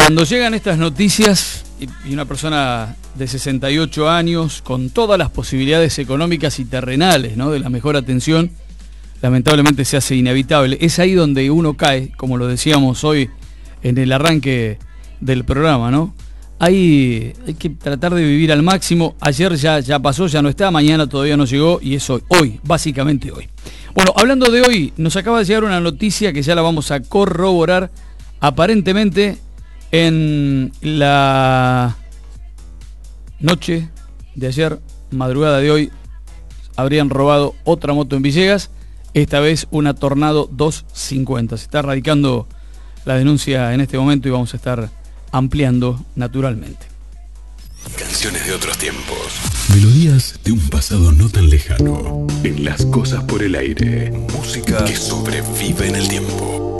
Cuando llegan estas noticias y una persona de 68 años con todas las posibilidades económicas y terrenales, ¿no?, de la mejor atención, lamentablemente se hace inevitable. Es ahí donde uno cae, como lo decíamos hoy en el arranque del programa, ¿no? Hay que tratar de vivir al máximo. Ayer ya pasó, ya no está, mañana todavía no llegó y es hoy, básicamente hoy. Bueno, hablando de hoy, nos acaba de llegar una noticia que ya la vamos a corroborar. Aparentemente, en la noche de ayer, madrugada de hoy, habrían robado otra moto en Villegas, esta vez una Tornado 250. Se está radicando la denuncia en este momento y vamos a estar ampliando naturalmente. Canciones de otros tiempos. Melodías de un pasado no tan lejano. En Las Cosas por el Aire. Música que sobrevive en el tiempo.